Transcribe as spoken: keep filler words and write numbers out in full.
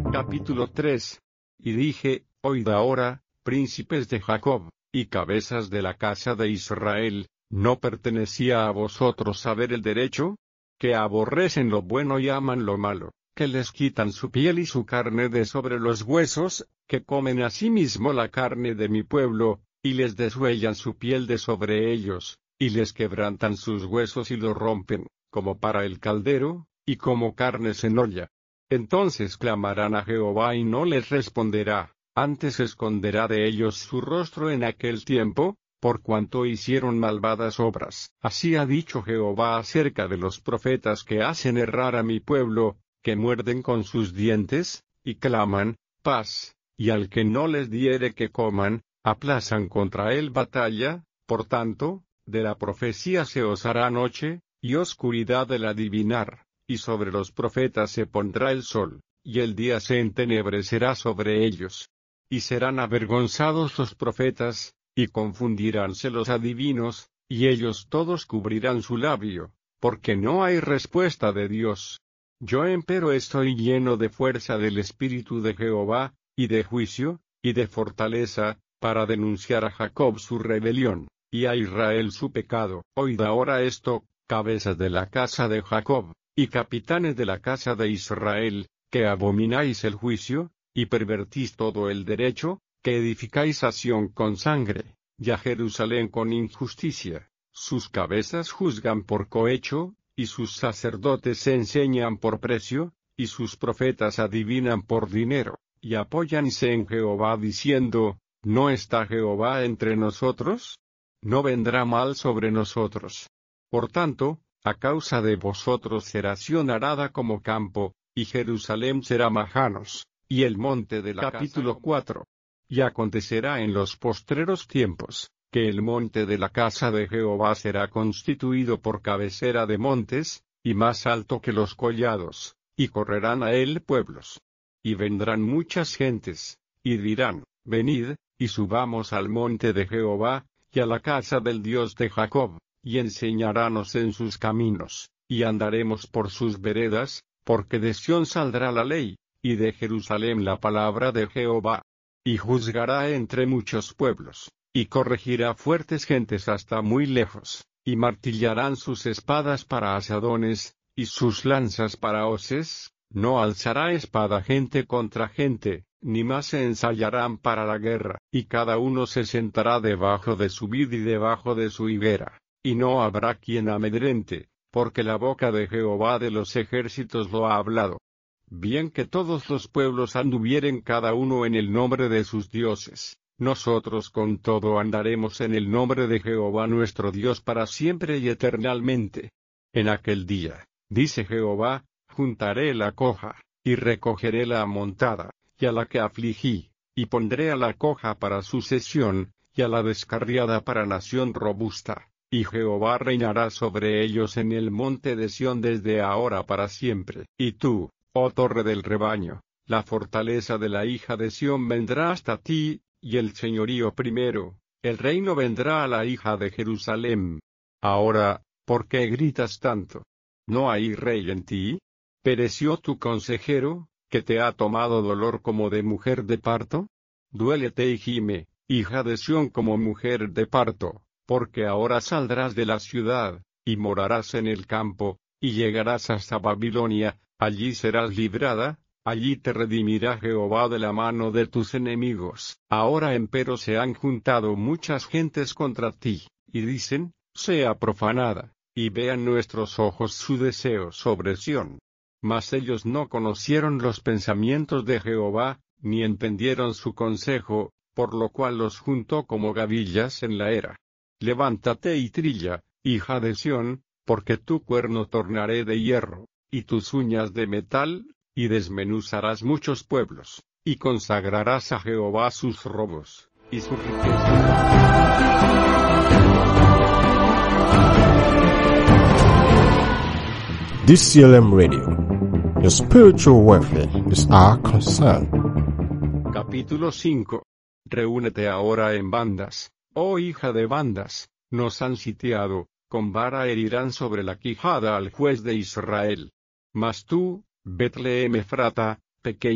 Capítulo tres. Y dije, oíd ahora, príncipes de Jacob, y cabezas de la casa de Israel, ¿no pertenecía a vosotros saber el derecho? Que aborrecen lo bueno y aman lo malo, que les quitan su piel y su carne de sobre los huesos, que comen asimismo la carne de mi pueblo, y les deshuellan su piel de sobre ellos, y les quebrantan sus huesos y los rompen, como para el caldero, y como carnes en olla. Entonces clamarán a Jehová y no les responderá, antes esconderá de ellos su rostro en aquel tiempo, por cuanto hicieron malvadas obras. Así ha dicho Jehová acerca de los profetas que hacen errar a mi pueblo, que muerden con sus dientes, y claman, paz, y al que no les diere que coman, aplazan contra él batalla. Por tanto, de la profecía se os hará noche, y oscuridad del adivinar, y sobre los profetas se pondrá el sol, y el día se entenebrecerá sobre ellos. Y serán avergonzados los profetas, y confundiránse los adivinos, y ellos todos cubrirán su labio, porque no hay respuesta de Dios. Yo empero estoy lleno de fuerza del Espíritu de Jehová, y de juicio, y de fortaleza, para denunciar a Jacob su rebelión, y a Israel su pecado. Oíd ahora esto, cabezas de la casa de Jacob, y capitanes de la casa de Israel, que abomináis el juicio, y pervertís todo el derecho, que edificáis a Sión con sangre, y a Jerusalén con injusticia. Sus cabezas juzgan por cohecho, y sus sacerdotes se enseñan por precio, y sus profetas adivinan por dinero, y apóyanse en Jehová diciendo, ¿no está Jehová entre nosotros? ¿No vendrá mal sobre nosotros? Por tanto, a causa de vosotros será Sión arada como campo, y Jerusalén será majanos, y el monte de la Capítulo cuatro. Y acontecerá en los postreros tiempos, que el monte de la casa de Jehová será constituido por cabecera de montes, y más alto que los collados, y correrán a él pueblos. Y vendrán muchas gentes, y dirán, venid, y subamos al monte de Jehová, y a la casa del Dios de Jacob, y enseñarános en sus caminos, y andaremos por sus veredas, porque de Sión saldrá la ley, y de Jerusalén la palabra de Jehová. Y juzgará entre muchos pueblos, y corregirá fuertes gentes hasta muy lejos, y martillarán sus espadas para asadones, y sus lanzas para hoces. No alzará espada gente contra gente, ni más se ensayarán para la guerra, y cada uno se sentará debajo de su vid y debajo de su higuera, y no habrá quien amedrente, porque la boca de Jehová de los ejércitos lo ha hablado. Bien que todos los pueblos anduvieren cada uno en el nombre de sus dioses, nosotros con todo andaremos en el nombre de Jehová nuestro Dios para siempre y eternalmente. En aquel día, dice Jehová, juntaré la coja, y recogeré la amontada, y a la que afligí, y pondré a la coja para sucesión, y a la descarriada para nación robusta, y Jehová reinará sobre ellos en el monte de Sión desde ahora para siempre. Y tú, oh torre del rebaño, la fortaleza de la hija de Sión vendrá hasta ti, y el señorío primero, el reino vendrá a la hija de Jerusalén. Ahora, ¿por qué gritas tanto? ¿No hay rey en ti? ¿Pereció tu consejero, que te ha tomado dolor como de mujer de parto? Duélete y gime, hija de Sión como mujer de parto, porque ahora saldrás de la ciudad, y morarás en el campo, y llegarás hasta Babilonia, allí serás librada, allí te redimirá Jehová de la mano de tus enemigos. Ahora empero se han juntado muchas gentes contra ti, y dicen, sea profanada, y vean nuestros ojos su deseo sobre Sión. Mas ellos no conocieron los pensamientos de Jehová, ni entendieron su consejo, por lo cual los juntó como gavillas en la era. Levántate y trilla, hija de Sión, porque tu cuerno tornaré de hierro, y tus uñas de metal, y desmenuzarás muchos pueblos, y consagrarás a Jehová sus robos, y su riqueza. D C L M Radio. Your spiritual welfare is our concern. Capítulo cinco. Reúnete ahora en bandas, oh hija de bandas, nos han sitiado, con vara herirán sobre la quijada al juez de Israel. Mas tú, Betlehem Efrata, pequeña